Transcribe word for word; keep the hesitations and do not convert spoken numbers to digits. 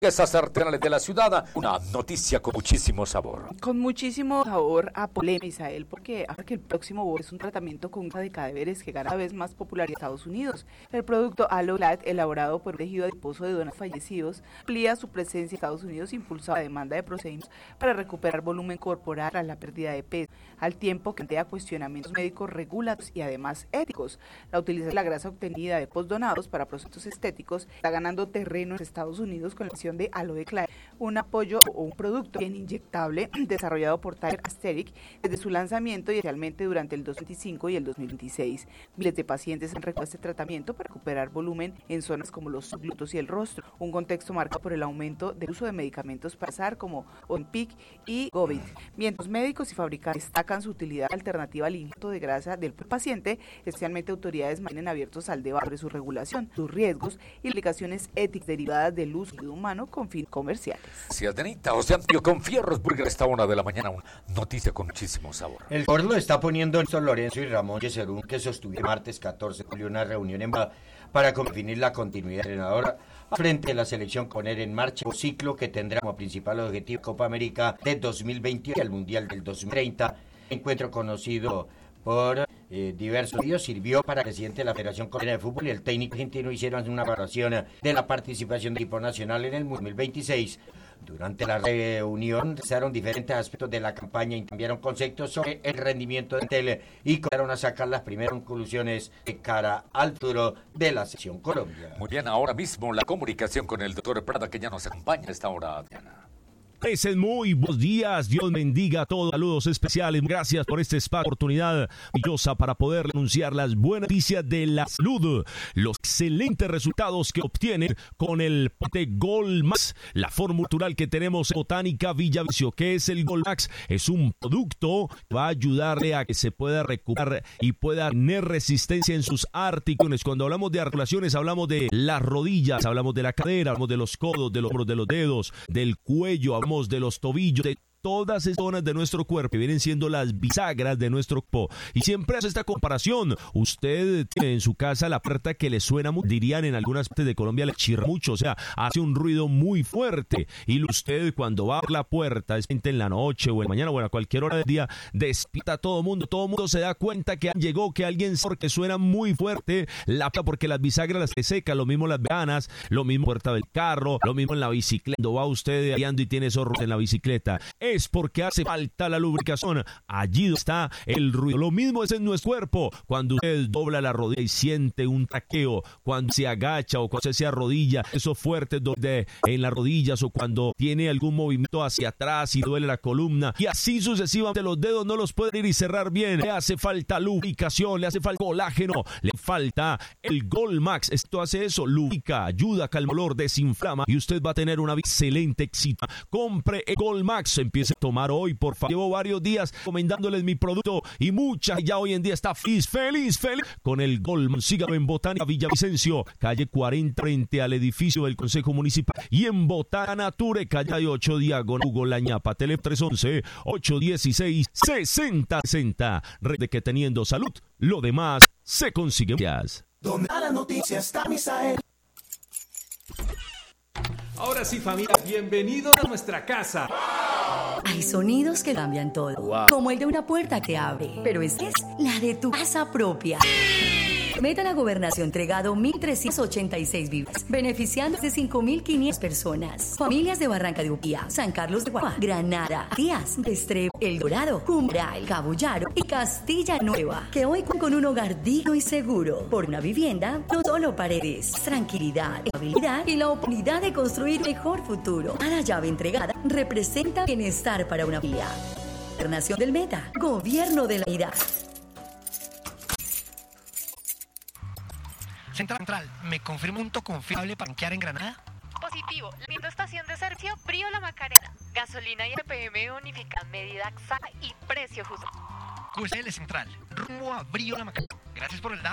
Esas arteriales de la ciudad, una noticia con muchísimo sabor. Con muchísimo sabor a polémica, Isael, porque ahora que el próximo bono es un tratamiento con de cadáveres que gana cada vez más popularidad en Estados Unidos. El producto Aloglad, elaborado por un tejido adiposo de donantes fallecidos, amplía su presencia en Estados Unidos, impulsa la demanda de procedimientos para recuperar volumen corporal tras la pérdida de peso, al tiempo que plantea cuestionamientos médicos regulatorios y además éticos. La utilización de la grasa obtenida de postdonados para procesos estéticos está ganando terreno en Estados Unidos con la acción de Aloglad, un apoyo o un producto bien inyectable desarrollado por Tiger Aesthetic desde su lanzamiento y especialmente durante el dos mil veinticinco y el dos mil veintiséis. Miles de pacientes han requerido este tratamiento para recuperar volumen en zonas como los glúteos y el rostro, un contexto marcado por el aumento del uso de medicamentos para S A R como Ozempic y Govit. Mientras médicos y fabricantes destacan su utilidad alternativa al injerto de grasa del paciente, especialmente autoridades mantienen abiertos al debate sobre su regulación, sus riesgos y implicaciones éticas derivadas del uso humano con fines comerciales. Sí, Adenita, o sea, yo con Fierros Burger a esta una de la mañana, una noticia con muchísimo sabor. El Ford lo está poniendo en San Lorenzo y Ramón Yeserún, que sostuvieron martes catorce de julio una reunión en Ba para definir la continuidad entrenadora frente a la selección, poner en marcha un ciclo que tendrá como principal objetivo Copa América de dos mil veintiocho y el Mundial del dos mil treinta. Encuentro conocido por eh, diversos medios, sirvió para el presidente de la Federación Colombiana de Fútbol y el técnico argentino hicieron una evaluación de la participación del equipo nacional en el dos mil veintiséis. Durante la reunión revisaron diferentes aspectos de la campaña y cambiaron conceptos sobre el rendimiento del tele y comenzaron a sacar las primeras conclusiones de cara al futuro de la selección Colombia. Muy bien, ahora mismo la comunicación con el doctor Prada, que ya nos acompaña a esta hora, Diana. Parecen muy buenos días, Dios bendiga a todos, saludos especiales, gracias por esta espacio, oportunidad maravillosa para poder anunciar las buenas noticias de la salud, los excelentes resultados que obtienen con el pote Golmax, la fórmula natural que tenemos en Botánica Villavicencio. ¿Qué es el Golmax? Es un producto que va a ayudarle a que se pueda recuperar y pueda tener resistencia en sus articulaciones. Cuando hablamos de articulaciones, hablamos de las rodillas, hablamos de la cadera, hablamos de los codos, de los hombros, de los dedos, del cuello, hablamos de los tobillos, de todas esas zonas de nuestro cuerpo que vienen siendo las bisagras de nuestro cuerpo. Y siempre hace esta comparación. Usted tiene en su casa la puerta que le suena, dirían en algunas partes de Colombia, le chirra mucho, o sea, hace un ruido muy fuerte. Y usted cuando va a abrir la puerta, es en la noche o en la mañana o a cualquier hora del día, despierta a todo el mundo. Todo el mundo se da cuenta que llegó, que alguien, porque suena muy fuerte la puerta, porque las bisagras las secan, lo mismo las ventanas, lo mismo la puerta del carro, lo mismo en la bicicleta. Cuando va usted guiando y tiene esos ruidos en la bicicleta, es porque hace falta la lubricación. Allí está el ruido. Lo mismo es en nuestro cuerpo. Cuando usted dobla la rodilla y siente un taqueo, cuando se agacha o cuando se arrodilla, esos fuertes donde en las rodillas, o cuando tiene algún movimiento hacia atrás y duele la columna, y así sucesivamente, los dedos no los puede abrir y cerrar bien. Le hace falta lubricación, le hace falta colágeno, le falta el Golmax. Esto hace eso, lubrica, ayuda, calma el dolor, desinflama y usted va a tener una excelente éxito. Compre el Golmax, empiece a tomar hoy, por favor. Llevo varios días recomendándoles mi producto y mucha ya hoy en día está feliz, feliz, feliz con el Golmax. Sígalo en Botánica Villavicencio, calle cuarenta, frente al edificio del Consejo Municipal, y en Botánica Nature, calle ocho, diagonal Hugo La Ñapa, teléfono tres once, ocho dieciséis, sesenta sesenta. Red de que teniendo salud, lo demás se consigue. Donde a la noticia está Misael. Ahora sí, familia, bienvenidos a nuestra casa. Hay sonidos que cambian todo, wow, como el de una puerta que abre, pero esta es la de tu casa propia. Meta la Gobernación entregado mil trescientas ochenta y seis viviendas, beneficiando de cinco mil quinientas personas. Familias de Barranca de Upía, San Carlos de Guapa, Granada, Díaz, Estrebo, El Dorado, Umbral, Cabullaro y Castilla Nueva, que hoy cuentan con un hogar digno y seguro. Por una vivienda, no solo paredes, tranquilidad, estabilidad y la oportunidad de construir mejor futuro. Cada llave entregada representa bienestar para una familia. Gobernación del Meta, Gobierno de la Vida. Central Central, ¿me confirma un punto confiable para banquear en Granada? Positivo, linda estación de servicio, Brío La Macarena. Gasolina y R P M unifican, medida exacta y precio justo. Q S L Central, rumbo a Brío La Macarena. Gracias por el dato.